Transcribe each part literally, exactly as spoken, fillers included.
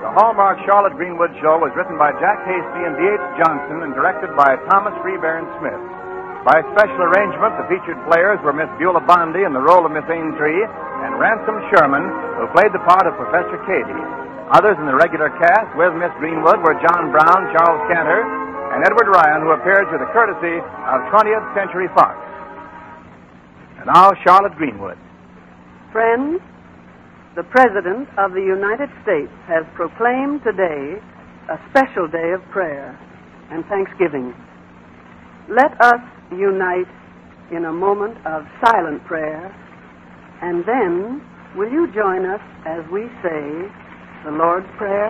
The Hallmark Charlotte Greenwood Show was written by Jack Hasty and D H Johnson and directed by Thomas Freebairn Smith. By special arrangement, the featured players were Miss Beulah Bondi in the role of Miss Aintree and Ransom Sherman, who played the part of Professor Cady. Others in the regular cast with Miss Greenwood were John Brown, Charles Cantor, and Edward Ryan, who appeared through the courtesy of twentieth Century Fox. And now, Charlotte Greenwood. Friends, the President of the United States has proclaimed today a special day of prayer and thanksgiving. Let us unite in a moment of silent prayer, and then will you join us as we say the Lord's Prayer?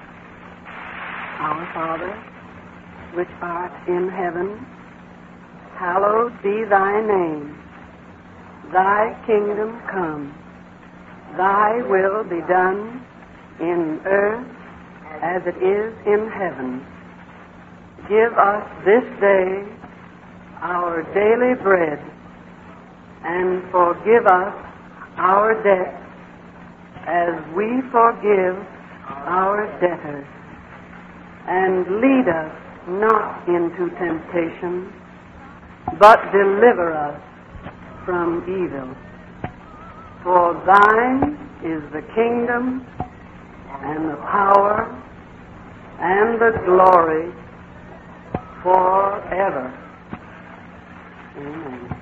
Our Father, which art in heaven, hallowed be thy name. Thy kingdom come. Thy will be done in earth as it is in heaven. Give us this day our daily bread, and forgive us our debts as we forgive our debtors. And lead us not into temptation, but deliver us from evil. For thine is the kingdom, and the power, and the glory forever. Amen.